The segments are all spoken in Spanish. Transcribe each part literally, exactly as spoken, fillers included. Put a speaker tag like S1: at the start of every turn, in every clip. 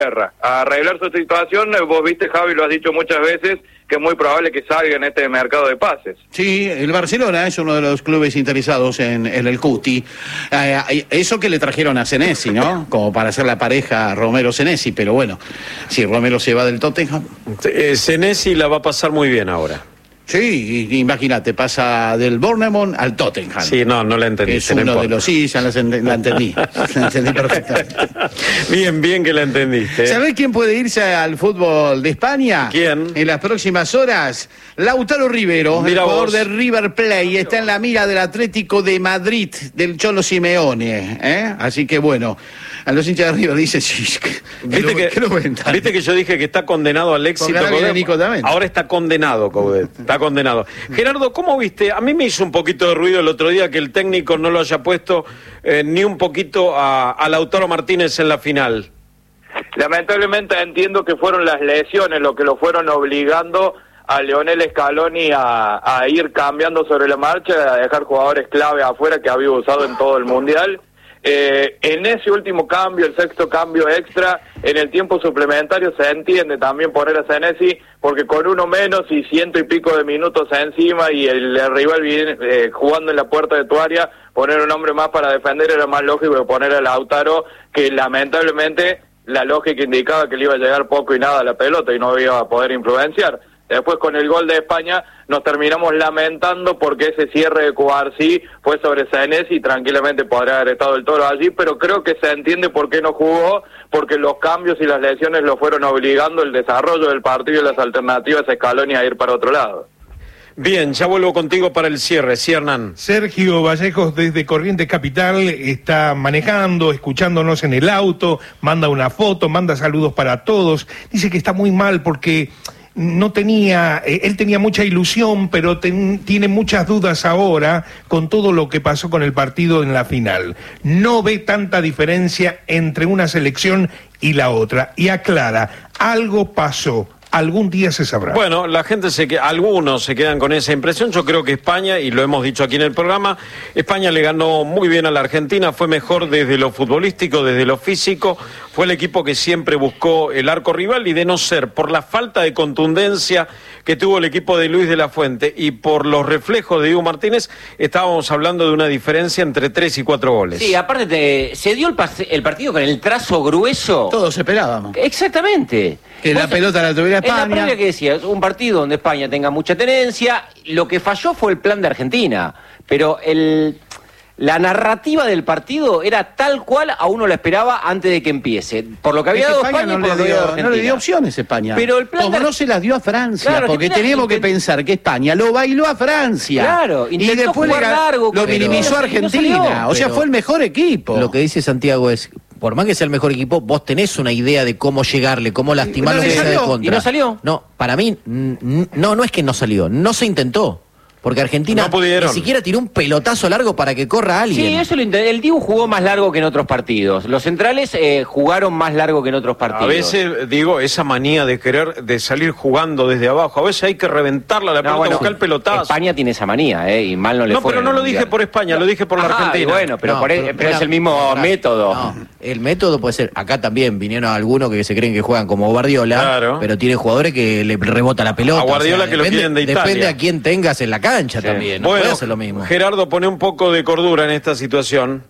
S1: a arreglar su situación. Vos viste, Javi, lo has dicho muchas veces, que es muy probable que salga en este mercado de pases.
S2: Sí, el Barcelona es uno de los clubes interesados en, en el Cuti. Eh, eso que le trajeron a Senesi, ¿no? Como para hacer la pareja Romero-Senesi, pero bueno, si Romero se va del Tottenham...
S3: Eh, Senesi la va a pasar muy bien ahora.
S2: Sí, imagínate, pasa del Bournemouth al Tottenham.
S3: Sí, no, no la entendí.
S2: Es uno de los... Sí, ya la, la entendí. La entendí perfectamente.
S3: Bien, bien que la entendiste.
S2: ¿Sabés quién puede irse al fútbol de España?
S3: ¿Quién?
S2: En las próximas horas, Lautaro Rivero,
S3: Mira
S2: el jugador
S3: vos.
S2: de River Plate, está en la mira del Atlético de Madrid, del Cholo Simeone, ¿eh? Así que bueno, a los hinchas de River dicen, sí, que,
S3: ¿Viste, que,
S2: que, lo ventan.
S3: ¿Viste que yo dije que está condenado al éxito?
S2: Nico también.
S3: Ahora está condenado, Coudet. Está condenado. Gerardo, ¿cómo viste? A mí me hizo un poquito de ruido el otro día que el técnico no lo haya puesto eh, ni un poquito a, a Lautaro Martínez en la final.
S1: Lamentablemente entiendo que fueron las lesiones lo que lo fueron obligando a Lionel Scaloni a, a ir cambiando sobre la marcha, a dejar jugadores clave afuera que había usado en todo el Mundial. Eh, en ese último cambio, el sexto cambio extra, en el tiempo suplementario se entiende también poner a Senesi, porque con uno menos y ciento y pico de minutos encima y el, el rival viene eh, jugando en la puerta de tu área, poner un hombre más para defender era más lógico que poner a Lautaro, que lamentablemente la lógica indicaba que le iba a llegar poco y nada a la pelota y no iba a poder influenciar. Después con el gol de España nos terminamos lamentando porque ese cierre de Cubarsí fue sobre Senesi y tranquilamente podría haber estado el Toro allí, pero creo que se entiende por qué no jugó, porque los cambios y las lesiones lo fueron obligando el desarrollo del partido y las alternativas a Scaloni a ir para otro lado.
S3: Bien, ya vuelvo contigo para el cierre, sí, Hernán.
S4: Sergio Vallejos desde Corrientes Capital está manejando, escuchándonos en el auto, manda una foto, manda saludos para todos, dice que está muy mal porque... no tenía, eh, él tenía mucha ilusión, pero ten, tiene muchas dudas ahora con todo lo que pasó con el partido en la final. No ve tanta diferencia entre una selección y la otra. Y aclara, algo pasó. Algún día se sabrá.
S3: Bueno, la gente se que algunos se quedan con esa impresión. Yo creo que España, y lo hemos dicho aquí en el programa, España le ganó muy bien a la Argentina, fue mejor desde lo futbolístico, desde lo físico, fue el equipo que siempre buscó el arco rival, y de no ser por la falta de contundencia que tuvo el equipo de Luis de la Fuente y por los reflejos de Diego Martínez, estábamos hablando de una diferencia entre tres y cuatro goles.
S5: Sí, aparte te, se dio el, pase, el partido con el trazo grueso.
S2: Todos esperábamos.
S5: Exactamente.
S2: Que la pelota la tuviera España.
S5: En la previa que decías, un partido donde España tenga mucha tenencia, lo que falló fue el plan de Argentina, pero el... la narrativa del partido era tal cual a uno la esperaba antes de que empiece. Por lo que había dado España,
S2: no,
S5: por
S2: le
S5: lo que había
S2: dio,
S5: dado
S2: no
S5: Argentina.
S2: le dio opciones a España.
S5: Pero el plan
S2: Como
S5: de...
S2: no se las dio a Francia,
S5: claro,
S2: porque
S5: Argentina
S2: teníamos
S5: intent...
S2: que pensar que España lo bailó a Francia.
S5: Claro,
S2: y después
S5: jugar
S2: le,
S5: largo,
S2: lo
S5: pero...
S2: minimizó a Argentina.
S5: No salió,
S2: o sea,
S6: pero...
S2: fue el mejor equipo.
S6: Lo que dice Santiago es, por más que sea el mejor equipo, vos tenés una idea de cómo llegarle, cómo lastimarlo
S2: no
S6: que sea de
S2: salió,
S6: contra.
S5: y no salió.
S6: No, para mí, no, no es que no salió, no se intentó. Porque Argentina
S3: no ni
S6: siquiera tiró un pelotazo largo para que corra alguien.
S5: Sí, eso lo intenté. El Dibu jugó más largo que en otros partidos. Los centrales eh, jugaron más largo que en otros partidos.
S3: A veces, digo, esa manía de querer de salir jugando desde abajo, a veces hay que reventarla la
S5: no,
S3: pelota,
S5: bueno,
S3: buscar el pelotazo.
S5: España tiene esa manía, ¿eh? Y mal no le
S3: no,
S5: fue.
S3: pero no lo dije por España, lo dije por la
S5: Ajá,
S3: Argentina.
S5: Bueno, pero,
S6: No,
S5: por
S6: pero,
S5: el, pero
S6: una,
S5: es el mismo
S6: una,
S5: método.
S6: No, el método puede ser, acá también vinieron algunos que se creen que juegan como Guardiola,
S3: claro,
S6: pero tienen jugadores que le rebota la pelota.
S3: A Guardiola, o sea, que
S6: depende,
S3: lo quieren de Italia.
S6: Depende a quién tengas en la cancha, sí, también. No
S3: bueno,
S6: puede hacer lo mismo.
S3: Gerardo, pone un poco de cordura en esta situación.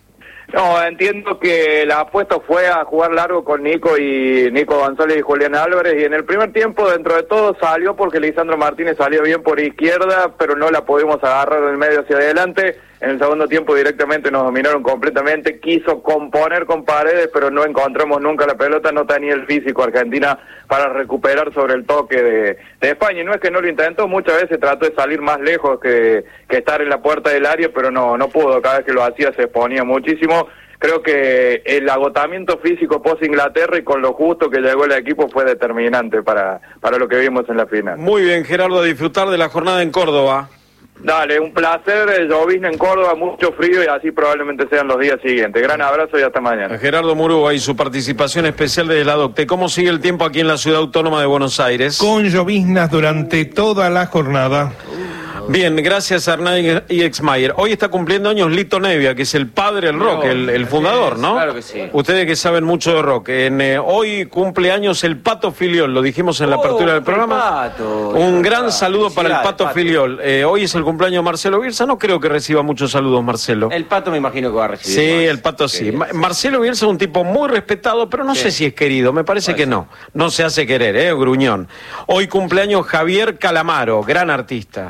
S1: No, entiendo que la apuesta fue a jugar largo con Nico y Nico González y Julián Álvarez, y en el primer tiempo dentro de todo salió porque Lisandro Martínez salió bien por izquierda, pero no la pudimos agarrar del medio hacia adelante. En el segundo tiempo directamente nos dominaron completamente, quiso componer con Paredes, pero no encontramos nunca la pelota, no tenía el físico Argentina para recuperar sobre el toque de, de España. Y no es que no lo intentó, muchas veces trató de salir más lejos que, que estar en la puerta del área, pero no, no pudo, cada vez que lo hacía se exponía muchísimo. Creo que el agotamiento físico post Inglaterra y con lo justo que llegó el equipo fue determinante para, para lo que vimos en la final.
S3: Muy bien, Gerardo, a disfrutar de la jornada en Córdoba.
S1: Dale, un placer, llovizna en Córdoba, mucho frío y así probablemente sean los días siguientes. Gran abrazo y hasta mañana.
S3: Gerardo Murúa y su participación especial desde la Docte. ¿Cómo sigue el tiempo aquí en la Ciudad Autónoma de Buenos Aires?
S4: Con lloviznas durante toda la jornada.
S3: Bien, gracias a Hernán y Exmayer. Hoy está cumpliendo años Lito Nevia, que es el padre del rock, el, el fundador, ¿no?
S5: Claro que sí.
S3: Ustedes que saben mucho de rock. En, eh, hoy cumple años el Pato Filiol, lo dijimos en la
S5: Oh,
S3: apertura del
S5: el
S3: programa.
S5: Pato,
S3: Un
S5: el
S3: gran
S5: Pato.
S3: saludo para el
S5: Felicidades,
S3: Pato,
S5: Pato.
S3: Filiol. Eh, hoy es el cumpleaños de Marcelo Bielsa. No creo que reciba muchos saludos, Marcelo.
S5: El Pato me imagino que va a recibir.
S3: Sí,
S5: más.
S3: el Pato sí.
S5: Que-
S3: Ma- Marcelo Bielsa es un tipo muy respetado, pero no
S5: Sí.
S3: sé si es querido. Me parece
S5: Puede
S3: que
S5: ser.
S3: no. No se hace querer, ¿eh? Gruñón. Hoy cumpleaños Javier Calamaro, gran artista.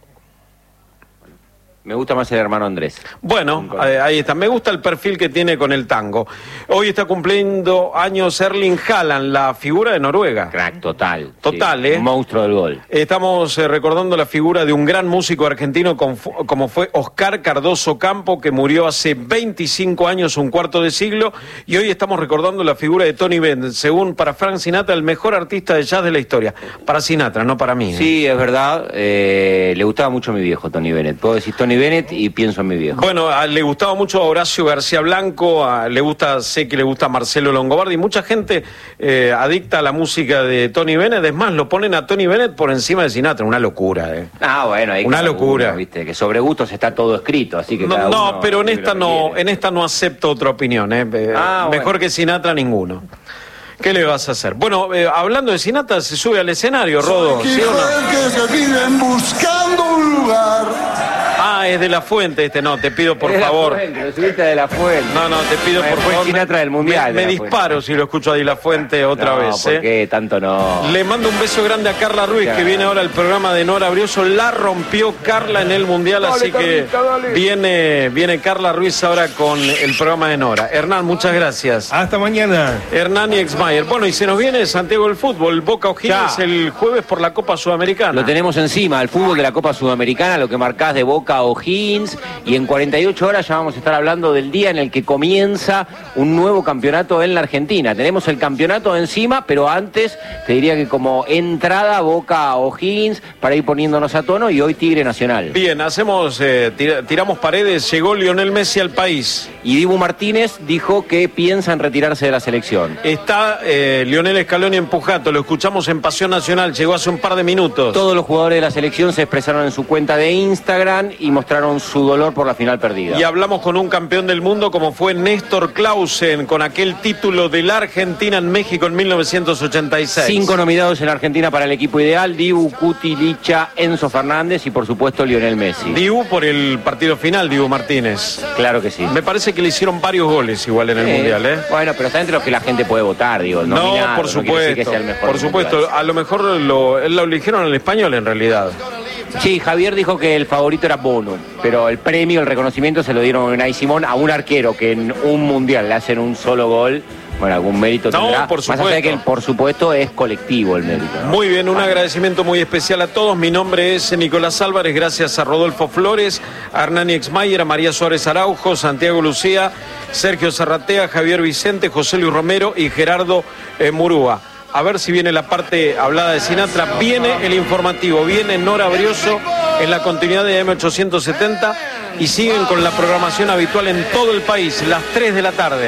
S5: Me gusta más el hermano Andrés.
S3: Bueno, eh, ahí está. Me gusta el perfil que tiene con el tango. Hoy está cumpliendo años Erling Haaland, la figura de Noruega.
S5: Crack, total.
S3: Total,
S5: sí.
S3: ¿eh?
S5: Un monstruo del gol.
S3: Estamos eh, recordando la figura de un gran músico argentino con fu- como fue Oscar Cardoso Campo, que murió hace veinticinco años, un cuarto de siglo, y hoy estamos recordando la figura de Tony Bennett, según para Frank Sinatra, el mejor artista de jazz de la historia. Para Sinatra, no para mí. ¿eh?
S5: Sí, es verdad. eh, le gustaba mucho a mi viejo, Tony Bennett. Puedo decir Tony Bennett y pienso en mi viejo.
S3: Bueno, a- le gustaba mucho a Horacio García Blanco, a- le gusta, sé que le gusta a Marcelo Longobardi, mucha gente eh, adicta a la música de Tony Bennett, es más, lo ponen a Tony Bennett por encima de Sinatra, una locura, ¿eh?
S5: Ah, bueno, hay
S3: Una
S5: cada
S3: locura.
S5: uno, ¿viste? Que sobre gustos está todo escrito, así que
S3: No,
S5: cada
S3: no,
S5: uno
S3: pero en
S5: lo que
S3: esta
S5: lo
S3: no,
S5: requiere.
S3: en esta no acepto otra opinión, ¿eh? Eh,
S5: Ah,
S3: mejor
S5: bueno.
S3: que Sinatra ninguno. ¿Qué le vas a hacer? Bueno, eh, hablando de Sinatra, se sube al escenario, Rodo, ¿sí o no?
S7: que se viven buscando un lugar.
S3: Ah, es de La Fuente este, no, te pido por
S5: Es de La
S3: favor.
S5: Fuente, lo subiste de La Fuente.
S3: No, no, te pido
S5: Eh,
S3: por
S5: fue
S3: favor.
S5: Sinatra del Mundial,
S3: Me, me
S5: de La Fuente.
S3: disparo si lo escucho a Di La Fuente otra
S5: No,
S3: vez,
S5: ¿por
S3: ¿eh?
S5: qué? Tanto no.
S3: Le mando un beso grande a Carla Ruiz, que viene ahora al programa de Nora Brioso. La rompió Carla en el Mundial, así que viene, viene Carla Ruiz ahora con el programa de Nora. Hernán, muchas gracias.
S4: Hasta mañana.
S3: Hernán y Exmayer. Bueno, y se nos viene Santiago del fútbol. Boca O'Higgins
S5: Ya.
S3: el jueves por la Copa Sudamericana.
S5: Lo tenemos encima, el fútbol de la Copa Sudamericana, lo que marcás de Boca o O'Higgins, y en cuarenta y ocho horas ya vamos a estar hablando del día en el que comienza un nuevo campeonato en la Argentina. Tenemos el campeonato encima, pero antes te diría que como entrada Boca o O'Higgins para ir poniéndonos a tono, y hoy Tigre Nacional.
S3: Bien, hacemos, eh, tira- tiramos paredes. Llegó Lionel Messi al país.
S5: Y Dibu Martínez dijo que piensa en retirarse de la selección.
S3: Está eh, Lionel Scaloni en Pujato, lo escuchamos en Pasión Nacional, llegó hace un par de minutos.
S5: Todos los jugadores de la selección se expresaron en su cuenta de Instagram y mostraron su dolor por la final perdida.
S3: Y hablamos con un campeón del mundo como fue Néstor Clausen, con aquel título de la Argentina en México en mil novecientos ochenta y seis.
S5: Cinco nominados en Argentina para el equipo ideal: Dibu, Cuti, Licha, Enzo Fernández y por supuesto Lionel Messi.
S3: Dibu por el partido final, Dibu Martínez.
S5: Claro que sí.
S3: Me parece que le hicieron varios goles igual en el
S5: Eh,
S3: Mundial, ¿eh?
S5: Bueno, pero está entre los que la gente puede votar, digo.
S3: No,
S5: nominado,
S3: por
S5: no quiere decir que
S3: supuesto,
S5: sea el mejor
S3: por
S5: del
S3: supuesto.
S5: mundial.
S3: A lo mejor lo, él lo eligieron en español en realidad.
S5: Sí, Javier dijo que el favorito era Bono, pero el premio, el reconocimiento se lo dieron a Unai Simón, a un arquero que en un mundial le hacen un solo gol. Bueno, algún mérito
S3: No,
S5: tendrá.
S3: por
S5: Más allá de
S3: supuesto.
S5: que, por supuesto, es colectivo el mérito, ¿no?
S3: Muy bien, un agradecimiento muy especial a todos. Mi nombre es Nicolás Álvarez, gracias a Rodolfo Flores, a Hernani Exmayer, a María Suárez Araujo, Santiago Lucía, Sergio Zarratea, Javier Vicente, José Luis Romero y Gerardo eh, Murúa. A ver si viene la parte hablada de Sinatra. Viene el informativo, viene Nora Brioso en la continuidad de M ochocientos setenta y siguen con la programación habitual en todo el país, las tres de la tarde.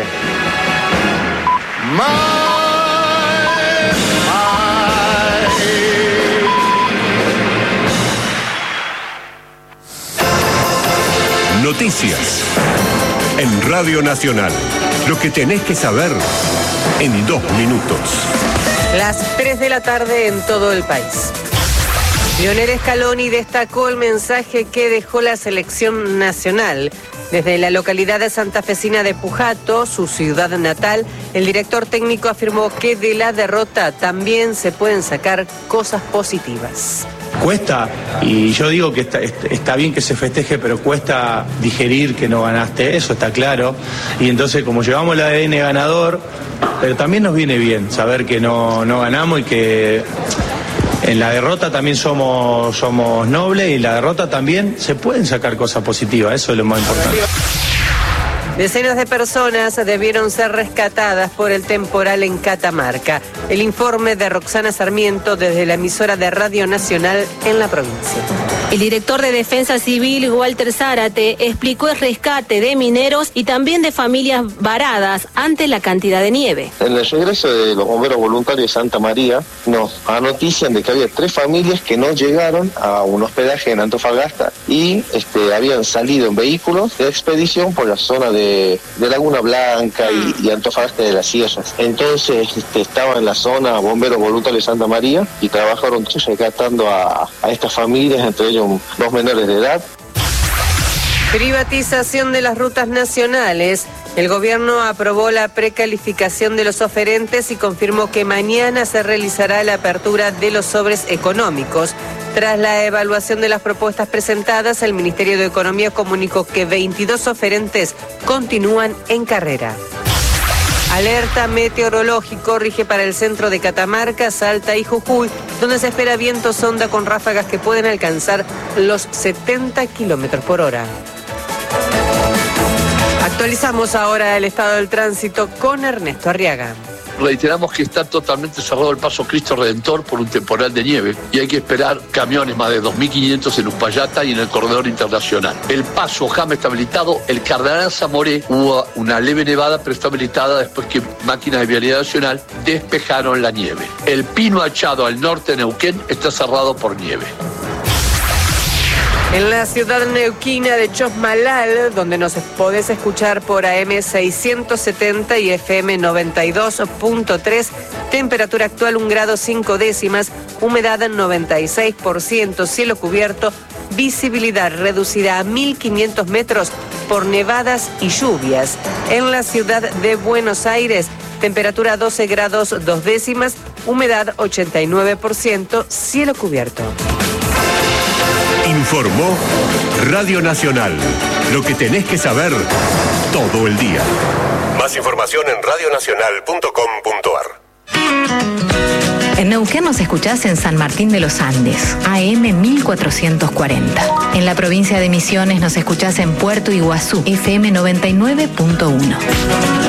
S8: Noticias en Radio Nacional. Lo que tenés que saber en dos minutos.
S9: Las tres de la tarde en todo el país. Lionel Scaloni destacó el mensaje que dejó la selección nacional. Desde la localidad de santafesina de Pujato, su ciudad natal, el director técnico afirmó que de la derrota también se pueden sacar cosas positivas.
S10: Cuesta, y yo digo que está, está bien que se festeje, pero cuesta digerir que no ganaste, eso está claro. Y entonces, como llevamos el A D N ganador, pero también nos viene bien saber que no, no ganamos y que en la derrota también somos, somos nobles, y la derrota también se pueden sacar cosas positivas, eso es lo más importante.
S9: Decenas de personas debieron ser rescatadas por el temporal en Catamarca. El informe de Roxana Sarmiento desde la emisora de Radio Nacional en la provincia.
S11: El director de Defensa Civil, Walter Zárate, explicó el rescate de mineros y también de familias varadas ante la cantidad de nieve.
S12: En el regreso de los bomberos voluntarios de Santa María, nos anotician de que había tres familias que no llegaron a un hospedaje en Antofagasta y este, habían salido en vehículos de expedición por la zona de, de Laguna Blanca y, y Antofagasta de las Sierras. Entonces este, estaban en la zona bomberos voluntarios de Santa María y trabajaron rescatando a, a estas familias, entre ellos dos menores de edad.
S9: Privatización de las rutas nacionales. El gobierno aprobó la precalificación de los oferentes y confirmó que mañana se realizará la apertura de los sobres económicos. Tras la evaluación de las propuestas presentadas, el Ministerio de Economía comunicó que veintidós oferentes continúan en carrera. Alerta meteorológico rige para el centro de Catamarca, Salta y Jujuy, donde se espera viento sonda con ráfagas que pueden alcanzar los setenta kilómetros por hora. Actualizamos ahora el estado del tránsito con Ernesto Arriaga.
S13: Reiteramos que está totalmente cerrado el paso Cristo Redentor por un temporal de nieve y hay que esperar camiones, más de dos mil quinientos en Uspallata y en el corredor internacional. El paso Jame está habilitado, el Cardenal Zamoré hubo una leve nevada pero está habilitada después que máquinas de vialidad nacional despejaron la nieve. El Pino Achado al norte de Neuquén está cerrado por nieve.
S9: En la ciudad neuquina de Chosmalal, donde nos podés escuchar por A M seiscientos setenta y F M noventa y dos punto tres, temperatura actual un grado cinco décimas, humedad noventa y seis por ciento, cielo cubierto, visibilidad reducida a mil quinientos metros por nevadas y lluvias. En la ciudad de Buenos Aires, temperatura doce grados dos décimas, humedad ochenta y nueve por ciento, cielo cubierto.
S8: Informó Radio Nacional. Lo que tenés que saber todo el día. Más información en radio nacional punto com punto a r.
S14: En Neuquén nos escuchás en San Martín de los Andes, A M mil cuatrocientos cuarenta. En la provincia de Misiones nos escuchás en Puerto Iguazú, F M noventa y nueve punto uno.